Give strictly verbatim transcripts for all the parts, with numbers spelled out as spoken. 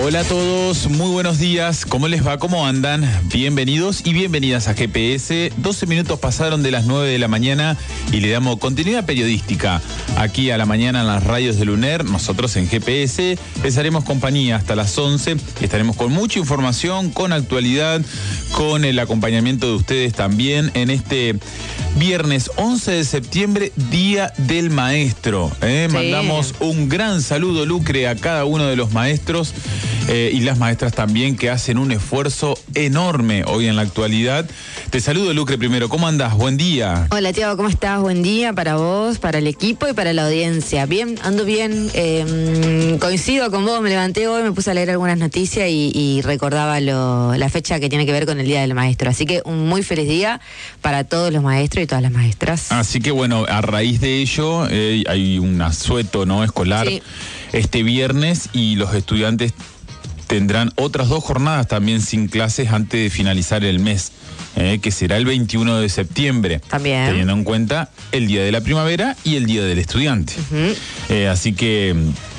Hola a todos, muy buenos días, ¿cómo les va? ¿Cómo andan? Bienvenidos y bienvenidas a G P S. doce minutos pasaron de las nueve de la mañana y le damos continuidad periodística aquí a la mañana en las radios del UNER. Nosotros en G P S les haremos compañía hasta las once. Estaremos con mucha información, con actualidad, con el acompañamiento de ustedes también en este viernes once de septiembre, Día del Maestro. ¿eh? Sí. Mandamos un gran saludo, Lucre, a cada uno de los maestros eh, y las maestras también, que hacen un esfuerzo enorme hoy en la actualidad. Te saludo, Lucre, primero. ¿Cómo andás? Buen día. Hola, Tiago, ¿cómo estás? Buen día para vos, para el equipo y para la audiencia. Bien, ando bien. Eh, coincido con vos, me levanté hoy, me puse a leer algunas noticias y, y recordaba lo, la fecha que tiene que ver con el Día del Maestro. Así que un muy feliz día para todos los maestros y todas las maestras. Así que bueno, a raíz de ello eh, hay un asueto, ¿no?, escolar sí. este viernes, y los estudiantes tendrán otras dos jornadas también sin clases antes de finalizar el mes, eh, que será el veintiuno de septiembre. También. Teniendo en cuenta el Día de la Primavera y el Día del Estudiante. Uh-huh. eh, así que...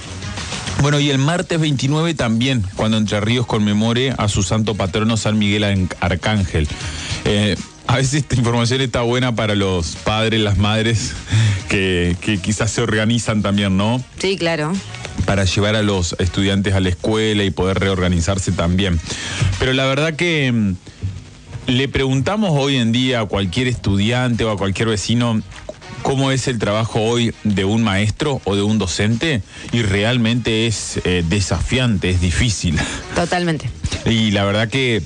Bueno, y el martes veintinueve también, cuando Entre Ríos conmemore a su santo patrono San Miguel Arcángel. Eh, a veces esta información está buena para los padres, las madres, que, que quizás se organizan también, ¿no? Sí, claro. Para llevar a los estudiantes a la escuela y poder reorganizarse también. Pero la verdad que mmm, le preguntamos hoy en día a cualquier estudiante o a cualquier vecino cómo es el trabajo hoy de un maestro o de un docente, y realmente es eh, desafiante, es difícil. Totalmente. Y la verdad que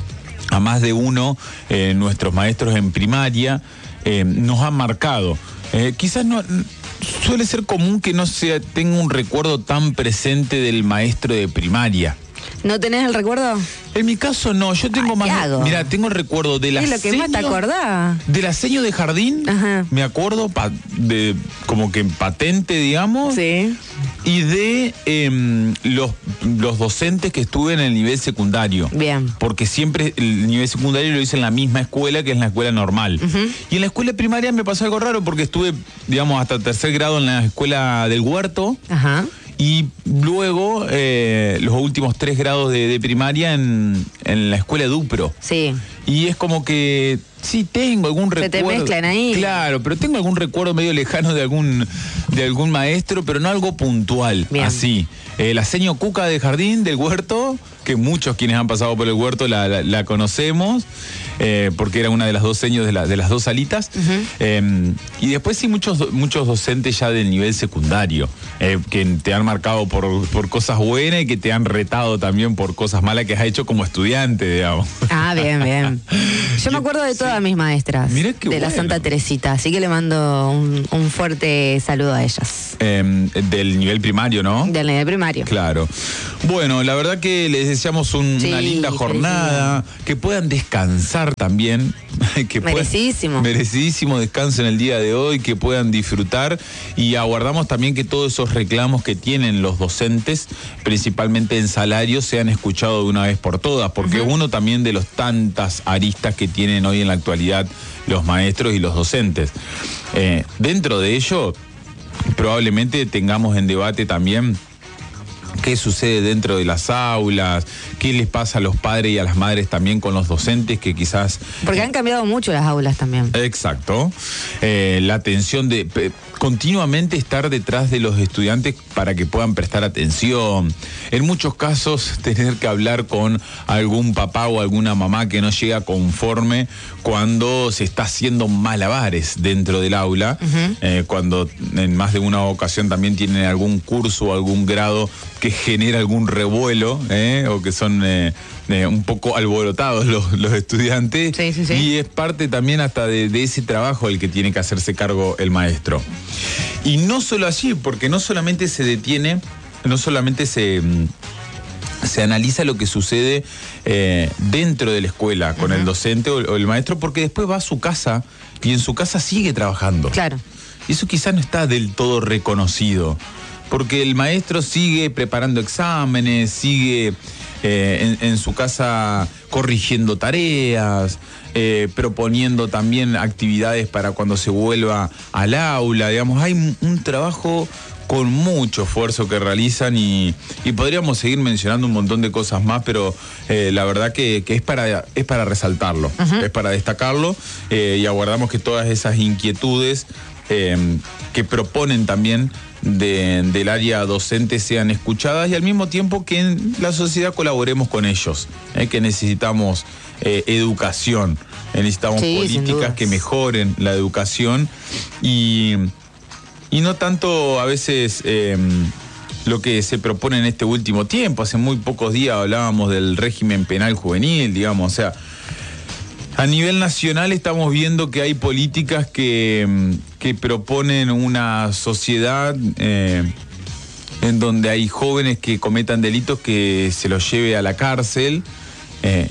a más de uno, eh, nuestros maestros en primaria eh, nos han marcado. Eh, quizás no... Suele ser común que no se tenga un recuerdo tan presente del maestro de primaria. ¿No tenés el recuerdo? En mi caso no, yo tengo Ay, más... Mira, tengo el recuerdo de la... ¿Qué es lo que más te acordás? Del aseño de jardín. Ajá. Me acuerdo pa, de como que patente, digamos. Sí. Y de eh, los, los docentes que estuve en el nivel secundario. Bien. Porque siempre el nivel secundario lo hice en la misma escuela que es la escuela normal. Uh-huh. Y en la escuela primaria me pasó algo raro, porque estuve, digamos, hasta tercer grado en la escuela del Huerto. Ajá. Y luego eh, los últimos tres grados de, de primaria en, en la escuela Dupro. Sí. Y es como que sí tengo algún recuerdo. Se te mezclan ahí. Claro, pero tengo algún recuerdo medio lejano de algún de algún maestro, pero no algo puntual. Bien. Así. Eh, la seño Cuca de Jardín, del Huerto, que muchos quienes han pasado por el Huerto la, la, la conocemos, eh, porque era una de las dos seños de, la, de las dos salitas. Uh-huh. eh, y después sí muchos, muchos docentes ya del nivel secundario, eh, que te han marcado por, por cosas buenas y que te han retado también por cosas malas que has hecho como estudiante, digamos. Ah, bien, bien. Yo me acuerdo de todas sí. mis maestras. Mirá qué de bueno. La Santa Teresita, así que le mando un, un fuerte saludo a ellas. Eh, del nivel primario, ¿no? Del nivel primario. Claro. Bueno, la verdad que les deseamos un, sí, una linda jornada, que puedan descansar también. Que merecidísimo. Puedan, merecidísimo descanso en el día de hoy, que puedan disfrutar, y aguardamos también que todos esos reclamos que tienen los docentes, principalmente en salario, sean escuchados de una vez por todas, porque uh-huh. uno también de los tantas aristas que tienen hoy en la actualidad los maestros y los docentes. Eh, dentro de ello, probablemente tengamos en debate también qué sucede dentro de las aulas, qué les pasa a los padres y a las madres también con los docentes, que quizás... Porque han cambiado mucho las aulas también. Exacto. Eh, la atención de... Eh, continuamente estar detrás de los estudiantes para que puedan prestar atención. En muchos casos tener que hablar con algún papá o alguna mamá que no llega conforme cuando se está haciendo malabares dentro del aula, uh-huh. eh, cuando en más de una ocasión también tienen algún curso o algún grado que genera algún revuelo, eh, o que son eh, eh, un poco alborotados los, los estudiantes. Sí, sí, sí. Y es parte también hasta de, de ese trabajo el que tiene que hacerse cargo el maestro. Y no solo allí, porque no solamente se detiene, no solamente se... se analiza lo que sucede eh, dentro de la escuela con uh-huh. el docente o, o el maestro, porque después va a su casa y en su casa sigue trabajando. Claro. Y eso quizás no está del todo reconocido, porque el maestro sigue preparando exámenes, sigue eh, en, en su casa corrigiendo tareas, eh, proponiendo también actividades para cuando se vuelva al aula. Digamos, hay un, un trabajo con mucho esfuerzo que realizan y, y podríamos seguir mencionando un montón de cosas más, pero eh, la verdad que, que es para es para resaltarlo, uh-huh. es para destacarlo eh, y aguardamos que todas esas inquietudes eh, que proponen también de, del área docente sean escuchadas y al mismo tiempo que en la sociedad colaboremos con ellos, eh, que necesitamos eh, educación, eh, necesitamos sí, políticas que mejoren la educación y... Y no tanto a veces eh, lo que se propone en este último tiempo. Hace muy pocos días hablábamos del régimen penal juvenil, digamos. O sea, a nivel nacional estamos viendo que hay políticas que, que proponen una sociedad eh, en donde hay jóvenes que cometan delitos que se los lleve a la cárcel. Eh,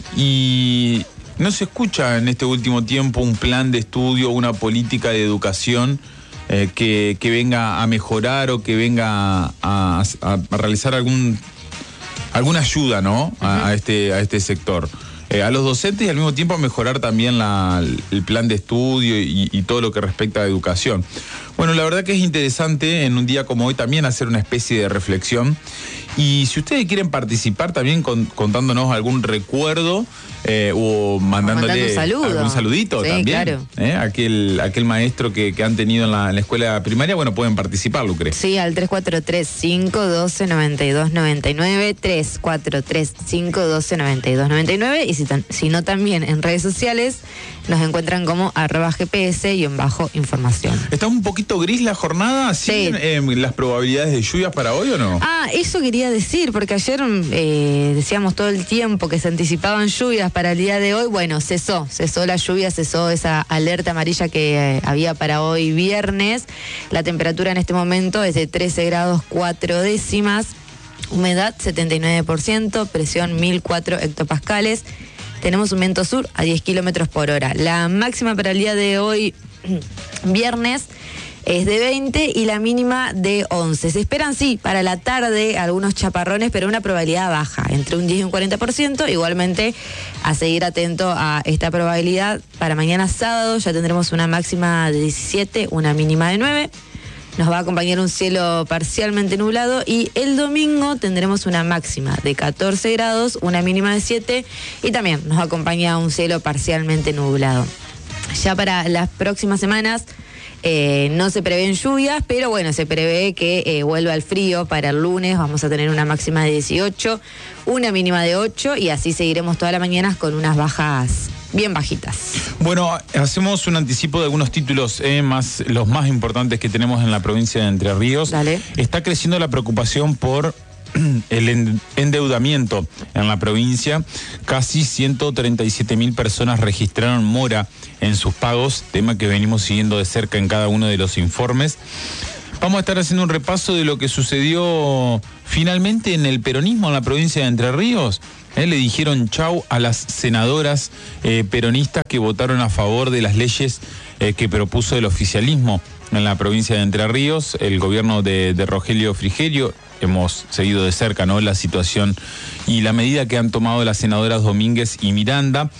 y no se escucha en este último tiempo un plan de estudio, una política de educación Eh, que, que venga a mejorar o que venga a, a, a realizar algún alguna ayuda, ¿no? A, a este a este sector. Eh, a los docentes y al mismo tiempo a mejorar también la, el plan de estudio y, y todo lo que respecta a educación. Bueno, la verdad que es interesante en un día como hoy también hacer una especie de reflexión. Y si ustedes quieren participar también con, contándonos algún recuerdo eh, o mandándole un saludo. algún saludito sí, también. Claro. Eh, aquel, aquel maestro que, que han tenido en la, en la escuela primaria, bueno, pueden participar, Lucre. Sí, al tres cuatro tres, cinco uno dos, nueve dos nueve nueve, tres cuatro tres, cinco uno dos, nueve dos nueve nueve y si, tan, si no también en redes sociales nos encuentran como arroba gps y en bajo información. ¿Está un poquito gris la jornada? ¿Siguen sí. eh, las probabilidades de lluvias para hoy o no? Ah, eso quería decir, porque ayer eh, decíamos todo el tiempo que se anticipaban lluvias para el día de hoy. Bueno, cesó, cesó la lluvia, cesó esa alerta amarilla que eh, había para hoy viernes. La temperatura en este momento es de trece grados cuatro décimas, humedad setenta y nueve por ciento, presión mil cuatro hectopascales. Tenemos un viento sur a diez kilómetros por hora. La máxima para el día de hoy, viernes, es de veinte y la mínima de once. Se esperan, sí, para la tarde algunos chaparrones, pero una probabilidad baja, entre un diez y un cuarenta por ciento. Igualmente, a seguir atento a esta probabilidad. Para mañana sábado ya tendremos una máxima de diecisiete, una mínima de nueve. Nos va a acompañar un cielo parcialmente nublado y el domingo tendremos una máxima de catorce grados, una mínima de siete y también nos acompaña un cielo parcialmente nublado. Ya para las próximas semanas eh, no se prevén lluvias, pero bueno, se prevé que eh, vuelva el frío para el lunes. Vamos a tener una máxima de dieciocho, una mínima de ocho y así seguiremos todas las mañanas con unas bajas bien bajitas. Bueno, hacemos un anticipo de algunos títulos, eh, más los más importantes que tenemos en la provincia de Entre Ríos. Dale. Está creciendo la preocupación por el endeudamiento en la provincia. Casi ciento treinta y siete mil personas registraron mora en sus pagos, tema que venimos siguiendo de cerca en cada uno de los informes. Vamos a estar haciendo un repaso de lo que sucedió finalmente en el peronismo en la provincia de Entre Ríos. Eh, le dijeron chau a las senadoras eh, peronistas que votaron a favor de las leyes eh, que propuso el oficialismo en la provincia de Entre Ríos, el gobierno de, de Rogelio Frigerio. Hemos seguido de cerca, ¿no?, la situación y la medida que han tomado las senadoras Domínguez y Miranda.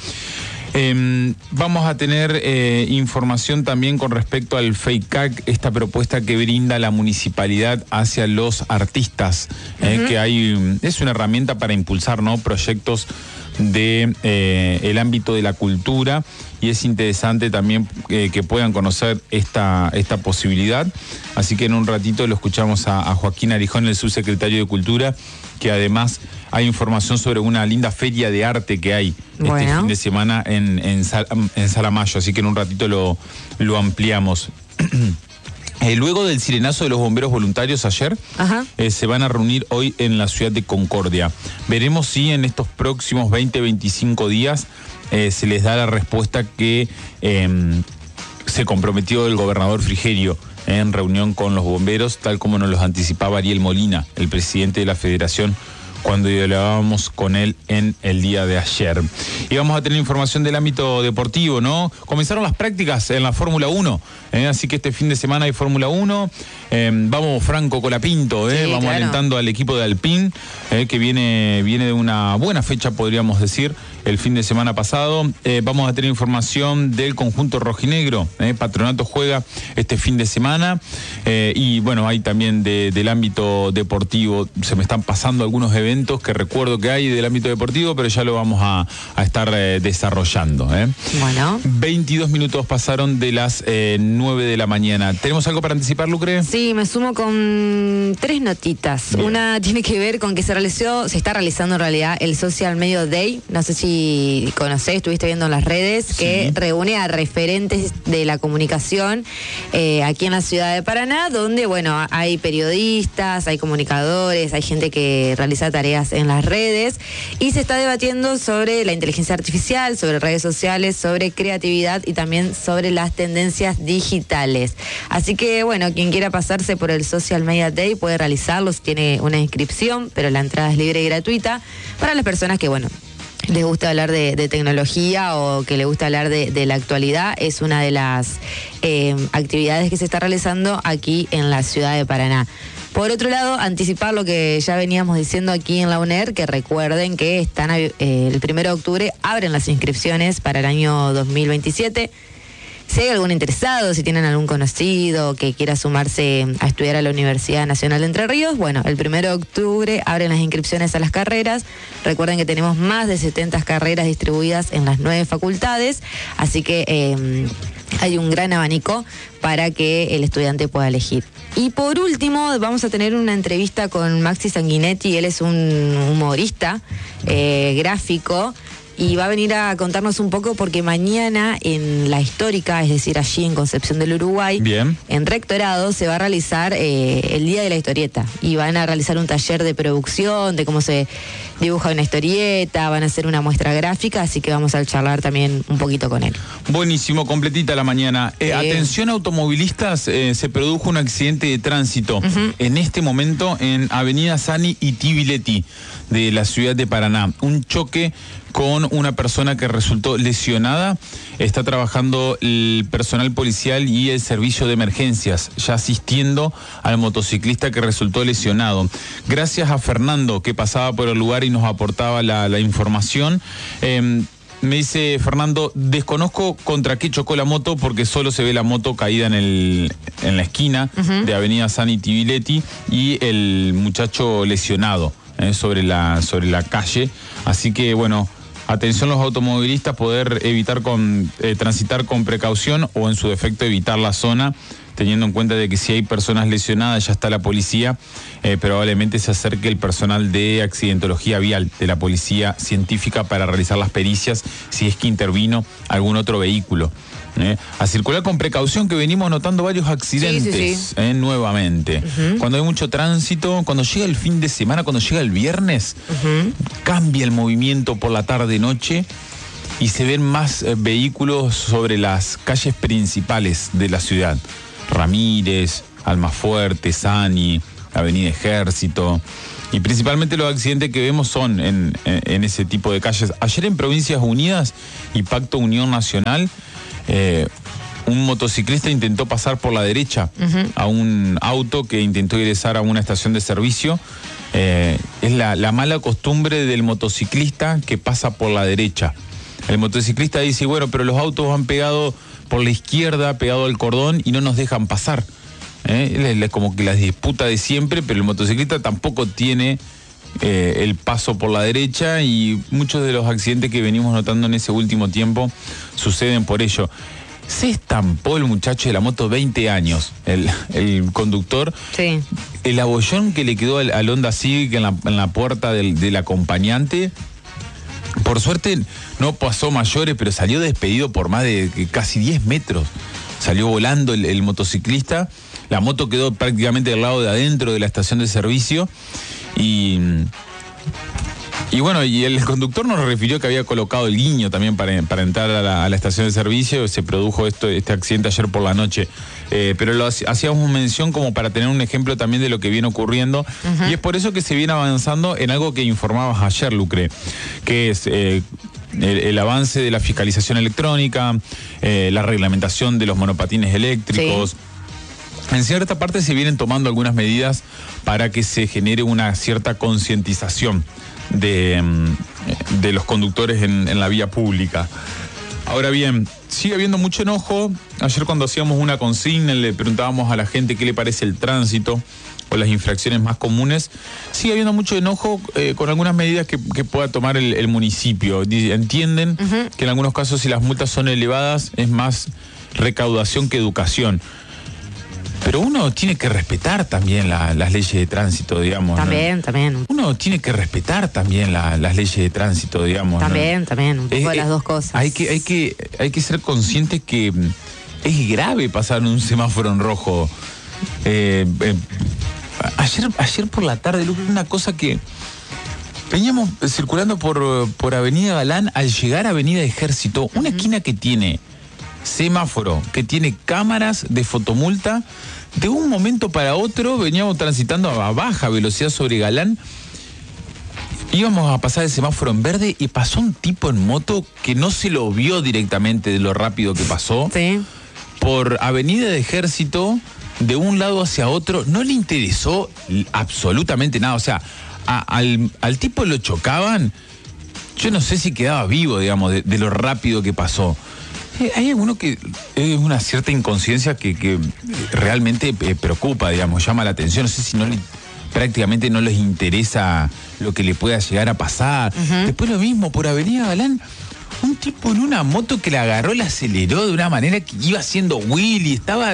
Eh, vamos a tener eh, información también con respecto al FEICAC, esta propuesta que brinda la municipalidad hacia los artistas, eh, uh-huh. que hay, es una herramienta para impulsar, ¿no?, proyectos de eh, el ámbito de la cultura, y es interesante también eh, que puedan conocer esta, esta posibilidad. Así que en un ratito lo escuchamos a, a Joaquín Arijón, el subsecretario de Cultura, que además hay información sobre una linda feria de arte que hay bueno. este fin de semana en, en, Sal, en Salamayo, así que en un ratito lo, lo ampliamos. Eh, luego del sirenazo de los bomberos voluntarios ayer, eh, se van a reunir hoy en la ciudad de Concordia. Veremos si en estos próximos veinte, veinticinco días eh, se les da la respuesta que eh, se comprometió el gobernador Frigerio eh, en reunión con los bomberos, tal como nos los anticipaba Ariel Molina, el presidente de la Federación cuando dialogábamos con él en el día de ayer. Y vamos a tener información del ámbito deportivo, ¿no? Comenzaron las prácticas en la Fórmula uno, ¿eh? Así que este fin de semana hay Fórmula uno. Eh, vamos Franco Colapinto, ¿eh? Sí, vamos claro. alentando al equipo de Alpine, eh, que viene, viene de una buena fecha, podríamos decir, el fin de semana pasado. Eh, vamos a tener información del conjunto rojinegro, ¿eh? Patronato juega este fin de semana. Eh, y bueno, hay también de, del ámbito deportivo, se me están pasando algunos eventos que recuerdo que hay del ámbito deportivo, pero ya lo vamos a, a estar eh, desarrollando. ¿eh? Bueno. veintidós minutos pasaron de las eh, nueve de la mañana. ¿Tenemos algo para anticipar, Lucre? Sí, me sumo con tres notitas. Bien. Una tiene que ver con que se realizó, se está realizando en realidad el Social Media Day. No sé si conocés, estuviste viendo en las redes, Sí. que reúne a referentes de la comunicación eh, aquí en la ciudad de Paraná, donde, bueno, hay periodistas, hay comunicadores, hay gente que realiza tareas en las redes y se está debatiendo sobre la inteligencia artificial, sobre redes sociales, sobre creatividad y también sobre las tendencias digitales. Así que, bueno, quien quiera pasarse por el Social Media Day puede realizarlo, tiene una inscripción, pero la entrada es libre y gratuita para las personas que, bueno, les gusta hablar de, de tecnología o que les gusta hablar de, de la actualidad. Es una de las eh, actividades que se está realizando aquí en la ciudad de Paraná. Por otro lado, anticipar lo que ya veníamos diciendo aquí en la UNER, que recuerden que están eh, el primero de octubre abren las inscripciones para el año dos mil veintisiete. Si hay algún interesado, si tienen algún conocido que quiera sumarse a estudiar a la Universidad Nacional de Entre Ríos, bueno, el primero de octubre abren las inscripciones a las carreras. Recuerden que tenemos más de setenta carreras distribuidas en las nueve facultades, así que eh, hay un gran abanico para que el estudiante pueda elegir. Y por último, vamos a tener una entrevista con Maxi Sanguinetti. Él es un humorista, eh, gráfico, y va a venir a contarnos un poco porque mañana en la Histórica, es decir, allí en Concepción del Uruguay, Bien. en Rectorado, se va a realizar eh, el Día de la Historieta. Y van a realizar un taller de producción, de cómo se dibuja una historieta, van a hacer una muestra gráfica, así que vamos a charlar también un poquito con él. Buenísimo, completita la mañana. Eh, Sí. Atención automovilistas, eh, se produjo un accidente de tránsito uh-huh. en este momento en Avenida Sani y Tibiletti de la ciudad de Paraná. Un choque con una persona que resultó lesionada. Está trabajando el personal policial y el servicio de emergencias, ya asistiendo al motociclista que resultó lesionado. Gracias a Fernando, que pasaba por el lugar y nos aportaba la, la información. Eh, Me dice Fernando, desconozco contra qué chocó la moto porque solo se ve la moto caída en el en la esquina uh-huh. de Avenida Sani Tibiletti y el muchacho lesionado eh, sobre la sobre la calle. Así que bueno, atención los automovilistas, poder evitar con eh, transitar con precaución o en su defecto evitar la zona, teniendo en cuenta de que si hay personas lesionadas ya está la policía, eh, probablemente se acerque el personal de accidentología vial de la policía científica para realizar las pericias si es que intervino algún otro vehículo. Eh, a circular con precaución, que venimos notando varios accidentes sí, sí, sí. Eh, nuevamente. Uh-huh. Cuando hay mucho tránsito, cuando llega el fin de semana, cuando llega el viernes, uh-huh. cambia el movimiento por la tarde-noche y se ven más eh, vehículos sobre las calles principales de la ciudad. Ramírez, Almafuerte, Sani, Avenida Ejército. Y principalmente los accidentes que vemos son en, en, en ese tipo de calles. Ayer en Provincias Unidas y Pacto Unión Nacional, eh, un motociclista intentó pasar por la derecha uh-huh. a un auto que intentó ingresar a una estación de servicio. Eh, es la, la mala costumbre del motociclista que pasa por la derecha. El motociclista dice, bueno, pero los autos van pegados por la izquierda, pegado al cordón y no nos dejan pasar. ¿Eh? Es como que la disputa de siempre, pero el motociclista tampoco tiene eh, el paso por la derecha y muchos de los accidentes que venimos notando en ese último tiempo suceden por ello. Se estampó el muchacho de la moto, veinte años, el, el conductor. Sí. El abollón que le quedó al, al Honda Civic en la, en la puerta del, del acompañante. Por suerte no pasó mayores, pero salió despedido por más de casi diez metros. Salió volando el, el motociclista. La moto quedó prácticamente del lado de adentro de la estación de servicio. Y, y bueno, y el conductor nos refirió que había colocado el guiño también para, para entrar a la, a la estación de servicio. Se produjo esto, este accidente ayer por la noche Eh, pero lo hacíamos mención como para tener un ejemplo también de lo que viene ocurriendo. Uh-huh. Y es por eso que se viene avanzando en algo que informabas ayer, Lucre, que es eh, el, el avance de la fiscalización electrónica, eh, la reglamentación de los monopatines eléctricos. Sí. En cierta parte se vienen tomando algunas medidas para que se genere una cierta concientización de, de los conductores en, en la vía pública. Ahora bien, sigue habiendo mucho enojo. Ayer cuando hacíamos una consigna le preguntábamos a la gente qué le parece el tránsito o las infracciones más comunes. Sigue habiendo mucho enojo eh, con algunas medidas que, que pueda tomar el, el municipio. Entienden uh-huh. que en algunos casos si las multas son elevadas es más recaudación que educación. Pero uno tiene que respetar también la, las leyes de tránsito, digamos. También, ¿no? también. Uno tiene que respetar también la, las leyes de tránsito, digamos. También, ¿no? también, un poco es, de las dos cosas. Hay que, hay que, hay que ser conscientes que es grave pasar un semáforo en rojo. Eh, eh, ayer, ayer por la tarde, Lucas, una cosa que veníamos circulando por, por Avenida Galán, al llegar a Avenida Ejército, una uh-huh. esquina que tiene semáforo, que tiene cámaras de fotomulta. De un momento para otro veníamos transitando a baja velocidad sobre Galán. Íbamos a pasar el semáforo en verde y pasó un tipo en moto que no se lo vio directamente de lo rápido que pasó. Sí. Por Avenida de Ejército, de un lado hacia otro, no le interesó absolutamente nada. O sea, a, al, al tipo lo chocaban, yo no sé si quedaba vivo, digamos, de, de lo rápido que pasó. Hay alguno que es una cierta inconsciencia que, que realmente preocupa, digamos, llama la atención. No sé si no le, prácticamente no les interesa lo que le pueda llegar a pasar. Uh-huh. Después lo mismo, por Avenida Galán, un tipo en una moto que la agarró, la aceleró de una manera que iba haciendo Willy, estaba...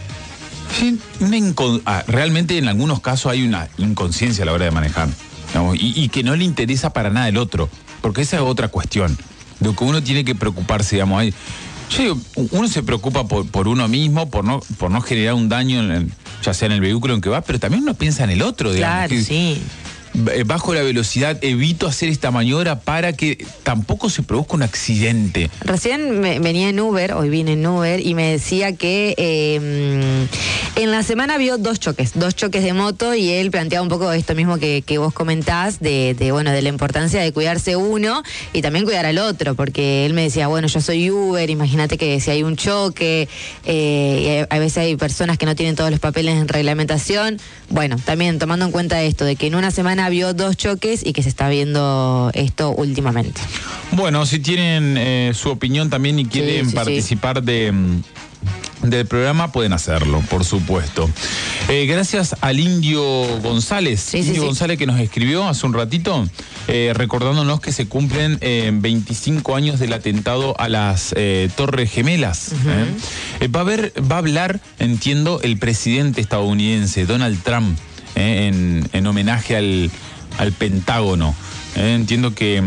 Una incon... ah, realmente en algunos casos hay una inconsciencia a la hora de manejar, digamos, y, y que no le interesa para nada el otro, porque esa es otra cuestión. Lo que uno tiene que preocuparse, digamos, hay... Yo digo, uno se preocupa por, por uno mismo, por no, por no generar un daño, en el, ya sea en el vehículo en que va, pero también uno piensa en el otro, digamos. Claro, que, sí. Bajo la velocidad, evito hacer esta maniobra para que tampoco se produzca un accidente. Recién me, venía en Uber, hoy vine en Uber, y me decía que eh, en la semana vio dos choques, dos choques de moto, y él planteaba un poco esto mismo que, que vos comentás, de, de, bueno, de la importancia de cuidarse uno y también cuidar al otro, porque él me decía, bueno, yo soy Uber, imagínate que si hay un choque, eh, a veces hay personas que no tienen todos los papeles en reglamentación. Bueno, también tomando en cuenta esto, de que en una semana vio dos choques y que se está viendo esto últimamente. Bueno, si tienen eh, su opinión también y quieren sí, sí, participar sí. de... del programa, pueden hacerlo, por supuesto. Eh, gracias al Indio González, sí, Indio sí, González sí. que nos escribió hace un ratito, eh, recordándonos que se cumplen eh, veinticinco años del atentado a las eh, Torres Gemelas. Uh-huh. ¿eh? Eh, va a haber, va a hablar, entiendo, el presidente estadounidense, Donald Trump, eh, en, en homenaje al, al Pentágono. Eh, entiendo que,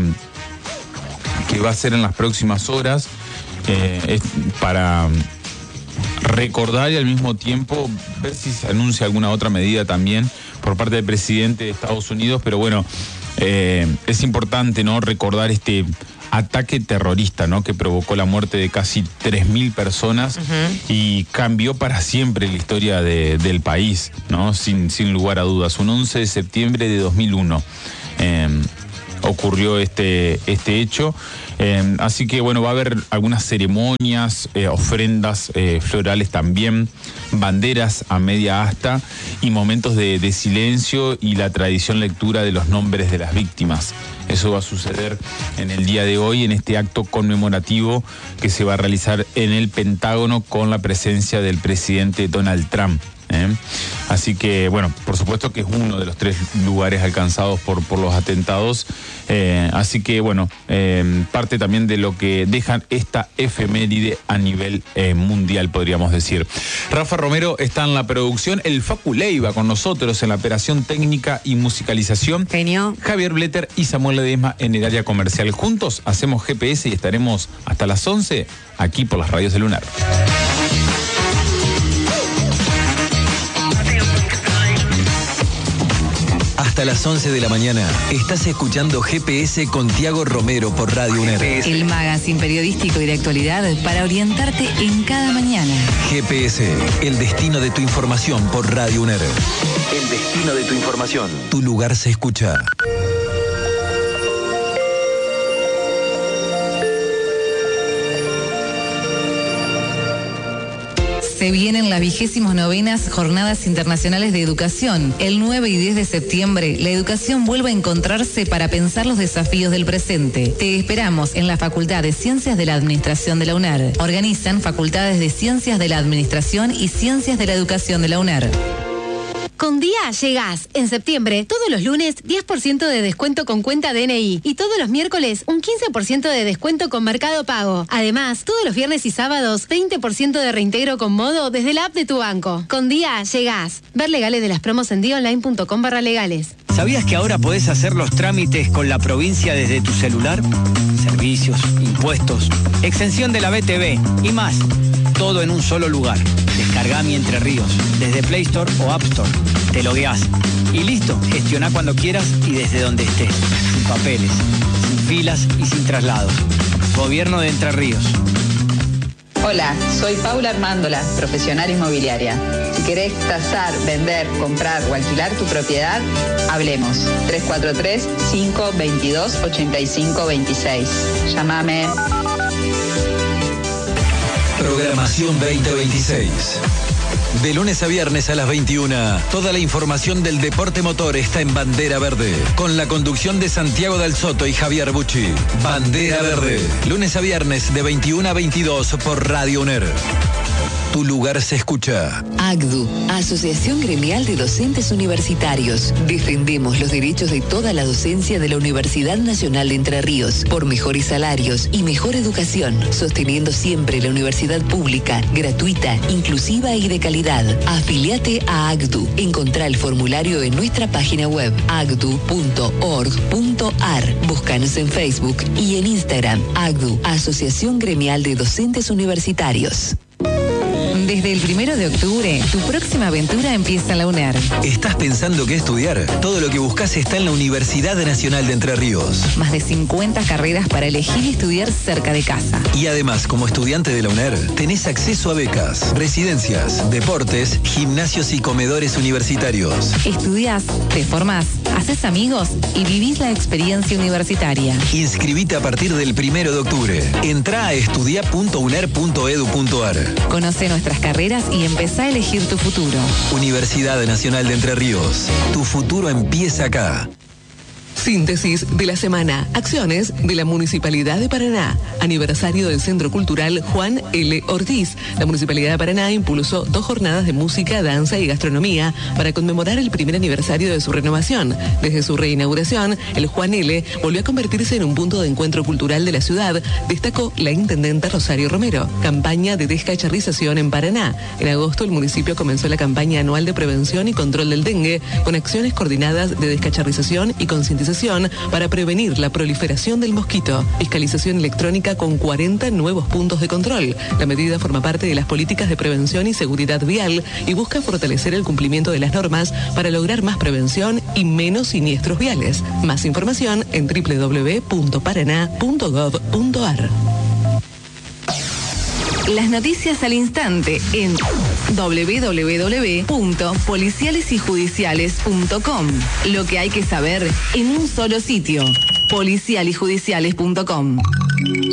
que va a ser en las próximas horas, eh, es para... recordar y al mismo tiempo ver si se anuncia alguna otra medida también por parte del presidente de Estados Unidos, pero bueno, eh, es importante, ¿no?, recordar este ataque terrorista, ¿no?, que provocó la muerte de casi tres mil personas uh-huh. y cambió para siempre la historia de, del país, ¿no?, sin, sin lugar a dudas. Un once de septiembre de dos mil uno eh, ocurrió este, este hecho. Eh, así que bueno, va a haber algunas ceremonias, eh, ofrendas eh, florales también, banderas a media asta y momentos de, de silencio y la tradición lectura de los nombres de las víctimas. Eso va a suceder en el día de hoy, en este acto conmemorativo que se va a realizar en el Pentágono con la presencia del presidente Donald Trump. ¿Eh? Así que, bueno, por supuesto que es uno de los tres lugares alcanzados por, por los atentados. Eh, así que, bueno, eh, parte también de lo que dejan esta efeméride a nivel eh, mundial, podríamos decir. Rafa Romero está en la producción, el Facu Leiva con nosotros en la operación técnica y musicalización. Genio. Javier Bletter y Samuel Ledesma en el área comercial. Juntos hacemos G P S y estaremos hasta las once aquí por las radios de Lunar. hasta las once de la mañana. Estás escuchando G P S con Tiago Romero por Radio UNER. El magazine periodístico y de actualidad para orientarte en cada mañana. G P S, el destino de tu información por Radio UNER. El destino de tu información. Tu lugar se escucha. Se vienen las vigésimos novenas Jornadas Internacionales de Educación. El nueve y diez de septiembre, la educación vuelve a encontrarse para pensar los desafíos del presente. Te esperamos en la Facultad de Ciencias de la Administración de la UNER. Organizan Facultades de Ciencias de la Administración y Ciencias de la Educación de la UNER. Con Día llegás. En septiembre, todos los lunes, diez por ciento de descuento con cuenta D N I. Y todos los miércoles, un quince por ciento de descuento con Mercado Pago. Además, todos los viernes y sábados, veinte por ciento de reintegro con Modo desde la app de tu banco. Con Día llegás. Ver legales de las promos en dionline.com barra legales. ¿Sabías que ahora podés hacer los trámites con la provincia desde tu celular? Servicios, impuestos, exención de la B T V y más. Todo en un solo lugar. Descargá Mi Entre Ríos desde Play Store o App Store. Te logueás y listo. Gestioná cuando quieras y desde donde estés. Sin papeles, sin filas y sin traslados. Gobierno de Entre Ríos. Hola, soy Paula Armándola, profesional inmobiliaria. Si querés tasar, vender, comprar o alquilar tu propiedad, hablemos. tres cuatro tres, cinco dos dos, ocho cinco dos seis. Llámame. Programación veinte veintiséis. De lunes a viernes a las veintiuna, toda la información del deporte motor está en Bandera Verde, con la conducción de Santiago Del Soto y Javier Bucci. Bandera Verde, lunes a viernes de veintiuna a veintidós por Radio UNER. Tu lugar se escucha. A C D U, Asociación Gremial de Docentes Universitarios. Defendemos los derechos de toda la docencia de la Universidad Nacional de Entre Ríos por mejores salarios y mejor educación, sosteniendo siempre la universidad pública, gratuita, inclusiva y de calidad. Afiliate a A C D U. Encontrá el formulario en nuestra página web a c d u punto org punto a r. Búscanos en Facebook y en Instagram. A C D U, Asociación Gremial de Docentes Universitarios. Desde el primero de octubre, tu próxima aventura empieza en la UNER. ¿Estás pensando qué estudiar? Todo lo que buscas está en la Universidad Nacional de Entre Ríos. Más de cincuenta carreras para elegir y estudiar cerca de casa. Y además, como estudiante de la UNER, tenés acceso a becas, residencias, deportes, gimnasios y comedores universitarios. Estudiás, te formás, haces amigos y vivís la experiencia universitaria. Inscribite a partir del primero de octubre. Entrá a estudia punto uner punto edu punto a r. Conoce nuestras carreras y empezá a elegir tu futuro. Universidad Nacional de Entre Ríos. Tu futuro empieza acá. Síntesis de la semana. Acciones de la Municipalidad de Paraná. Aniversario del Centro Cultural Juan L. Ortiz. La Municipalidad de Paraná impulsó dos jornadas de música, danza y gastronomía para conmemorar el primer aniversario de su renovación. Desde su reinauguración, el Juan L. volvió a convertirse en un punto de encuentro cultural de la ciudad, destacó la intendenta Rosario Romero. Campaña de descacharrización en Paraná. En agosto, el municipio comenzó la campaña anual de prevención y control del dengue, con acciones coordinadas de descacharrización y concientización para prevenir la proliferación del mosquito. Fiscalización electrónica con cuarenta nuevos puntos de control. La medida forma parte de las políticas de prevención y seguridad vial y busca fortalecer el cumplimiento de las normas para lograr más prevención y menos siniestros viales. Más información en doble u doble u doble u punto paraná punto gov punto a r. Las noticias al instante en doble u doble u doble u punto policiales y judiciales punto com. Lo que hay que saber en un solo sitio, policial y judiciales punto com.